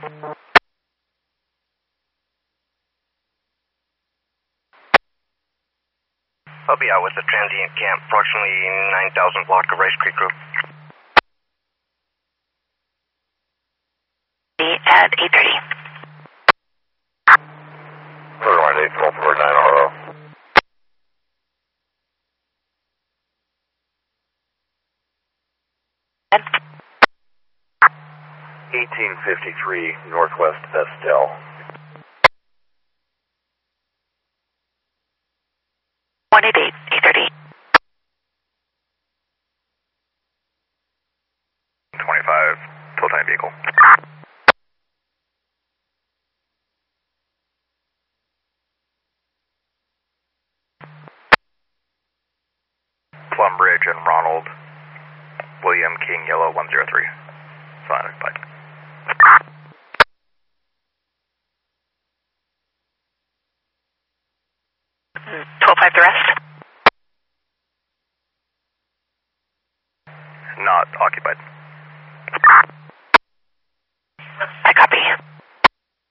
I'll be out with the transient camp, approximately 9,000 block of Rice Creek Road. At 8:30. Third 849 RO. Ed? 1853 Northwest Estelle. 188, 8:30. 25, full-time vehicle. Plum Ridge and Ronald, William King, Yellow 103. Fine, bye. 12-5 the rest. Not occupied.